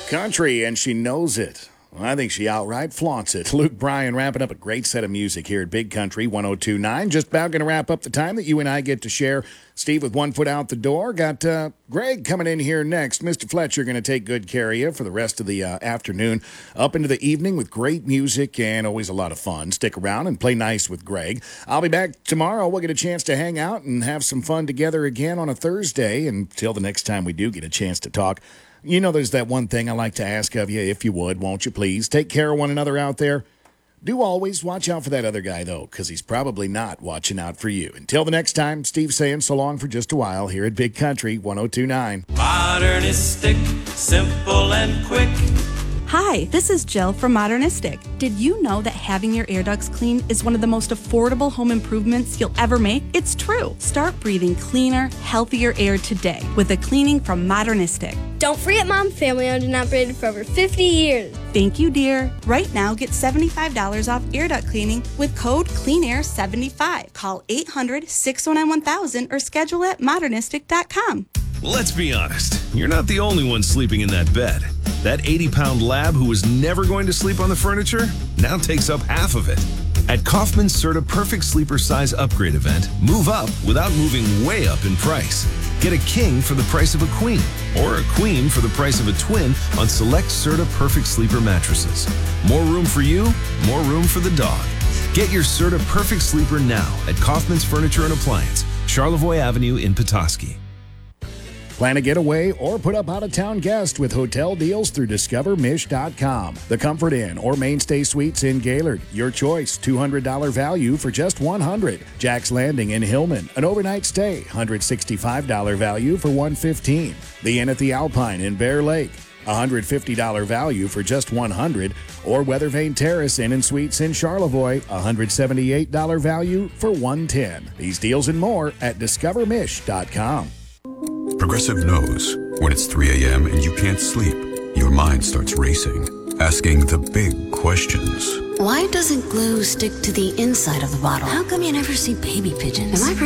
Country, and she knows it. Well, I think she outright flaunts it. Luke Bryan wrapping up a great set of music here at Big Country 102.9. Just about going to wrap up the time that you and I get to share. Steve with one foot out the door. Got Greg coming in here next. Mr. Fletcher going to take good care of you for the rest of the afternoon. Up into the evening with great music and always a lot of fun. Stick around and play nice with Greg. I'll be back tomorrow. We'll get a chance to hang out and have some fun together again on a Thursday. Until the next time we do get a chance to talk. You know, there's that one thing I like to ask of you, if you would, won't you please? Take care of one another out there. Do always watch out for that other guy, though, because he's probably not watching out for you. Until the next time, Steve saying so long for just a while here at Big Country 102.9. Modernistic, simple and quick. Hi, this is Jill from Modernistic. Did you know that having your air ducts clean is one of the most affordable home improvements you'll ever make? It's true. Start breathing cleaner, healthier air today with a cleaning from Modernistic. Don't forget Mom, family owned and operated for over 50 years. Thank you, dear. Right now, get $75 off air duct cleaning with code CleanAir75. Call 800-609-1000 or schedule at modernistic.com. Let's be honest. You're not the only one sleeping in that bed. That 80-pound lab who was never going to sleep on the furniture now takes up half of it. At Kaufman's Serta Perfect Sleeper Size Upgrade event, move up without moving way up in price. Get a king for the price of a queen, or a queen for the price of a twin on select Serta Perfect Sleeper mattresses. More room for you, more room for the dog. Get your Serta Perfect Sleeper now at Kaufman's Furniture and Appliance, Charlevoix Avenue in Petoskey. Plan a getaway or put up out-of-town guest with hotel deals through DiscoverMish.com. The Comfort Inn or Mainstay Suites in Gaylord. Your choice, $200 value for just $100. Jack's Landing in Hillman, an overnight stay, $165 value for $115. The Inn at the Alpine in Bear Lake, $150 value for just $100. Or Weathervane Terrace Inn and Suites in Charlevoix, $178 value for $110. These deals and more at DiscoverMish.com. Progressive knows when it's 3 a.m. and you can't sleep, your mind starts racing, asking the big questions. Why doesn't glue stick to the inside of the bottle? How come you never see baby pigeons? Am I